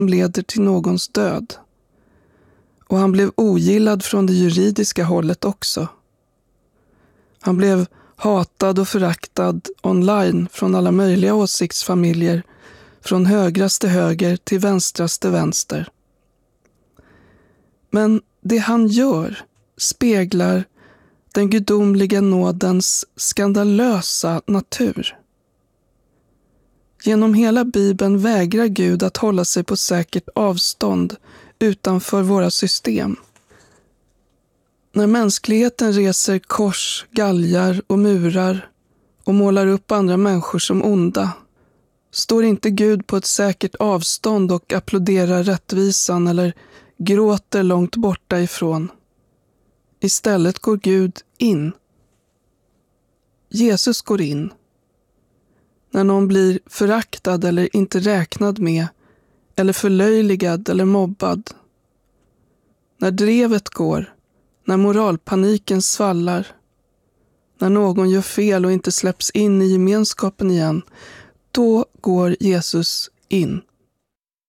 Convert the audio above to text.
leder till någons död. Och han blev ogillad från det juridiska hållet också. Han blev hatad och föraktad online från alla möjliga åsiktsfamiljer, från högraste höger till vänstraste vänster. Men det han gör speglar den gudomliga nådens skandalösa natur. Genom hela Bibeln vägrar Gud att hålla sig på säkert avstånd utanför våra system. När mänskligheten reser kors, galgar och murar och målar upp andra människor som onda, står inte Gud på ett säkert avstånd och applåderar rättvisan eller gråter långt borta ifrån. Istället går Gud in. Jesus går in. När någon blir föraktad eller inte räknad med, eller förlöjligad eller mobbad. När drevet går, när moralpaniken svallar, när någon gör fel och inte släpps in i gemenskapen igen, då går Jesus in.